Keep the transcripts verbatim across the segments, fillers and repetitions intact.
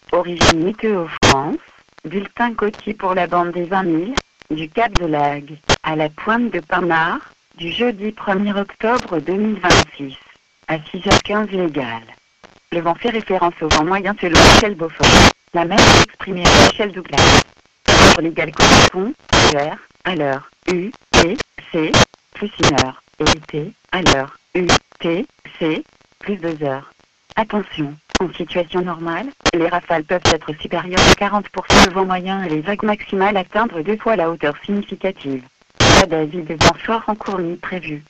Origine Météo France, bulletin côtier pour la bande des vingt mille, du Cap de Laghe, à la pointe de Pinard, du jeudi premier octobre deux mille vingt-six, à six heures quinze légales. Le vent fait référence au vent moyen selon Michel Beaufort. La mer est exprimée à Michel Douglas. L'heure légale correspond, U R, à l'heure, U, T, C, plus une heure, et U T, à l'heure, U, T, C, plus deux heures. Attention, en situation normale, les rafales peuvent être supérieures de quarante pour cent de vent moyen et les vagues maximales atteindre deux fois la hauteur significative. Pas d'avis de vent fort en cours ni prévu.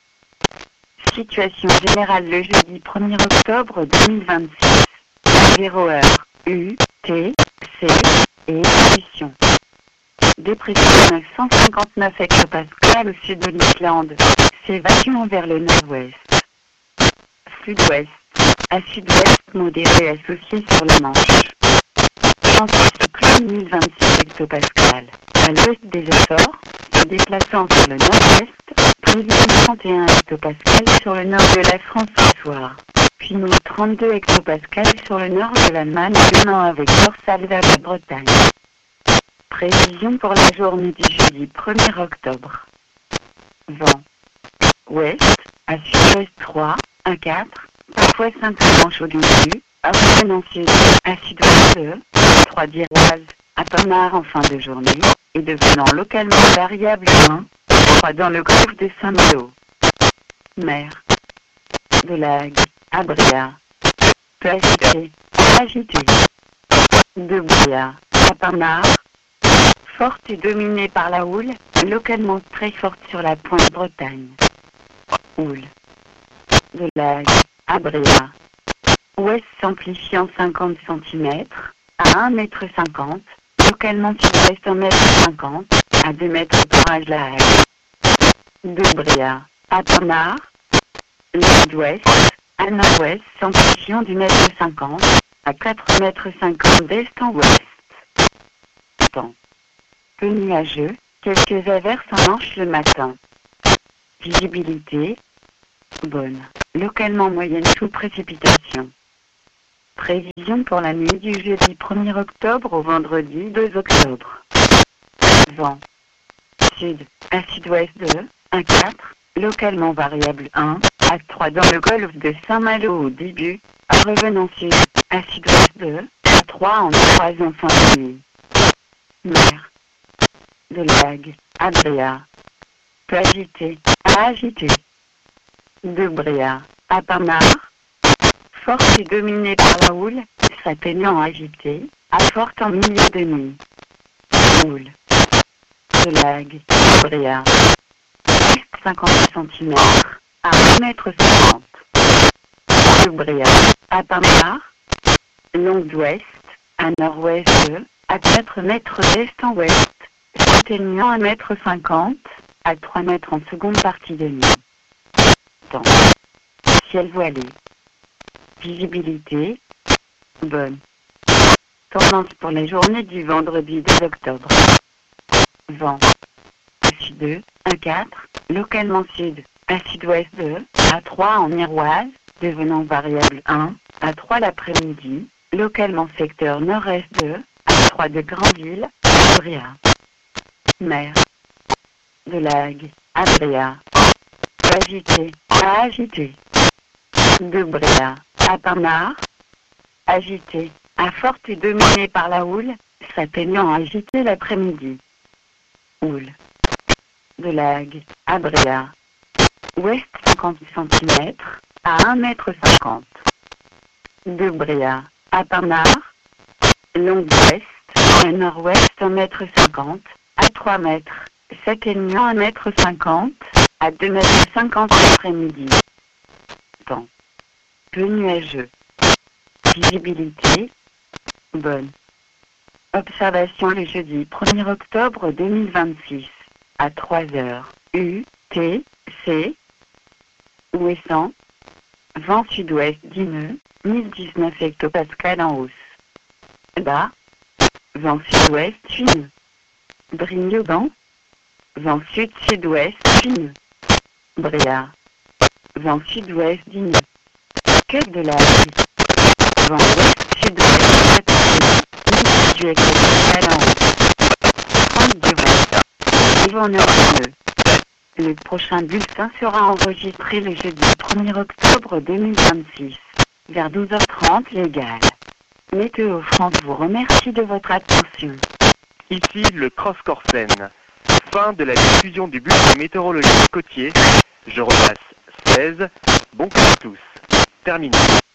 Situation générale le jeudi premier octobre deux mille vingt-six. zéro heure, U, T, C, et évolution. Dépression neuf cent cinquante-neuf hectopascales au sud de l'Islande, s'évacuant vers le nord-ouest. Sud-ouest, à sud-ouest modéré associé sur la Manche. Anticyclone mille vingt-six hectopascales, à l'ouest des Açores, se déplaçant sur le nord-est, prévision trente et un hectopascales sur le nord de la France ce soir, puis mille trente-deux hectopascales sur le nord de l'Allemagne venant avec dorsale vers la Bretagne. Prévision pour la journée du jeudi premier octobre. Vent. Ouest, à sud-ouest trois, à quatre, parfois cinq branches au-dessus, à revenant sud, à sud-ouest deux, trois d'Iroise, à Pinard en fin de journée, et devenant localement variable un, trois dans le golfe de Saint-Malo. Mer. De Laghe, à Bréa. Peu agité, agité. De Bréa, à Pinard. Forte et dominée par la houle, localement très forte sur la pointe Bretagne. Houle. De Laghe, à Bréa. Ouest s'amplifiant cinquante centimètres, à un mètre cinquante, localement sud-ouest un mètre cinquante, à deux mètres courage la Hague. De Bréa, à Pinard. Le sud-ouest, à nord-ouest s'amplifiant du mètre cinquante, à quatre mètres cinquante d'est en ouest. Temps. Peu nuageux, quelques averses en Manche le matin. Visibilité bonne, localement moyenne sous précipitation. Prévision pour la nuit du jeudi premier octobre au vendredi deux octobre. Vent. Sud, à sud-ouest deux, à quatre, localement variable un, à trois dans le golfe de Saint-Malo au début, à revenant sud, à sud-ouest deux, à trois en croisant fin de nuit. Mer. De Laghe, à Bréa. Peu agité, à agité. De Bréa, à Pinard. Forte et dominée par la houle, s'atteignant agitée, à forte en milieu de nuit. Houle. De Laghe, à Bréa. cinquante centimètres, à un mètre cinquante. De Bréa, à Pinard. Longue d'ouest, à nord-ouest deux, à quatre mètres d'est en ouest, s'atteignant à un mètre cinquante, à trois mètres en seconde partie de nuit. Temps. Ciel voilé. Visibilité bonne. Tendance pour les journées du vendredi deux octobre. Vent. Sud deux, à quatre, localement sud, à sud-ouest deux, à trois en Iroise, devenant variable un, à trois l'après-midi, localement secteur nord-est deux, à trois de Grandville, à Bréa. Mer. De Laghe, à Bréa. Agité, à agité. De Bréa, à Pinard. Agité, à forte et dominée par la houle, s'atteignant à agité l'après-midi. Houle. De Laghe, à Bréa. Ouest cinquante centimètres, à un mètre cinquante. De Bréa, à Pinard. Longue d'ouest, à nord-ouest un mètre cinquante, à trois mètres, s'atteignant à un mètre cinquante, à deux mètres cinquante l'après-midi. Temps. Peu nuageux. Visibilité bonne. Observation le jeudi premier octobre deux mille vingt-six, à trois heures, U, T, C, ouessant, vent sud-ouest dix nœuds, mille dix-neuf hectopascales en hausse. Bas, vent sud-ouest huit nœuds. Brignoban, vent sud-sud-ouest huit nœuds. Bréa, vent sud-ouest dix nœuds. Quai de Laghe, vent ouest-sud-ouest sept nœuds. du Éco-Talent. Franck Durand. Niveau neuf deux. Le prochain bulletin sera enregistré le jeudi premier octobre deux mille vingt-six, vers douze heures trente légales. Météo France vous remercie de votre attention. Ici le Cross Corsen. Fin de la diffusion du bulletin météorologique côtier. Je repasse seize. Bon cours à tous. Terminé.